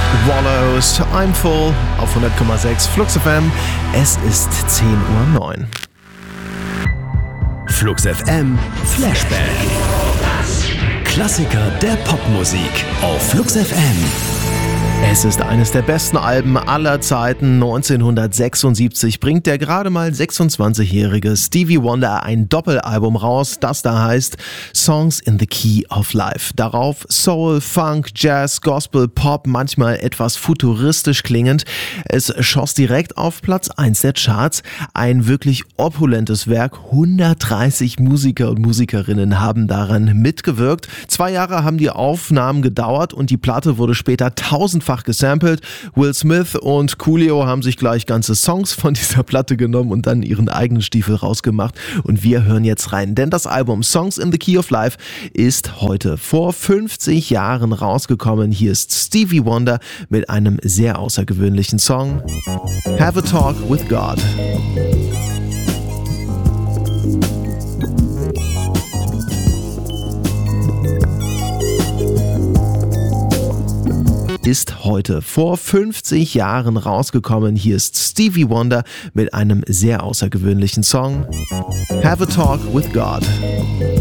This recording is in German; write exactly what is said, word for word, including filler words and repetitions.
Wallows, I'm Full auf hundert Komma sechs Flux F M. Es ist zehn Uhr neun. Flux F M Flashback. Klassiker der Popmusik auf Flux F M. Es ist eines der besten Alben aller Zeiten. neunzehnhundertsechsundsiebzig bringt der gerade mal sechsundzwanzigjährige Stevie Wonder ein Doppelalbum raus, das da heißt Songs in the Key of Life. Darauf Soul, Funk, Jazz, Gospel, Pop, manchmal etwas futuristisch klingend. Es schoss direkt auf Platz eins der Charts. Ein wirklich opulentes Werk. hundertdreißig Musiker und Musikerinnen haben daran mitgewirkt. Zwei Jahre haben die Aufnahmen gedauert und die Platte wurde später tausendfach gesampelt. Will Smith und Coolio haben sich gleich ganze Songs von dieser Platte genommen und dann ihren eigenen Stiefel rausgemacht. Und wir hören jetzt rein, denn das Album Songs in the Key of Life ist heute vor fünfzig Jahren rausgekommen. Hier ist Stevie Wonder mit einem sehr außergewöhnlichen Song, Have a Talk with God. Ist heute vor fünfzig Jahren rausgekommen. Hier ist Stevie Wonder mit einem sehr außergewöhnlichen Song, Have a Talk with God.